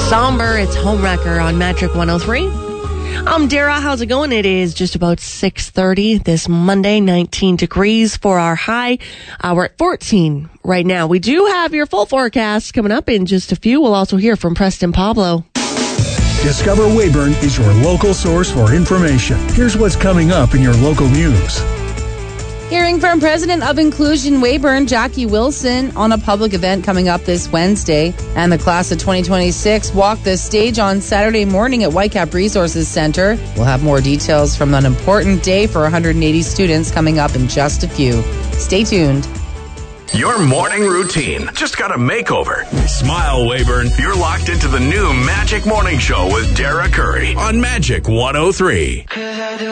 Somber, it's Homewrecker on Magic 103. I'm Dara. How's it going? It is just about 6:30 this Monday, 19 degrees for our high. We're at 14 right now. We do have your full forecast coming up in just a few. We'll also hear from Preston Pablo. Discover Weyburn is your local source for information. Here's what's coming up in your local news. Hearing from President of Inclusion Weyburn, Jackie Wilson, on a public event coming up this Wednesday. And the class of 2026 walk the stage on Saturday morning at Whitecap Resources Center. We'll have more details from an important day for 180 students coming up in just a few. Stay tuned. Your morning routine just got a makeover. Smile, Weyburn. You're locked into the new Magic Morning Show with Dara Curry on Magic 103.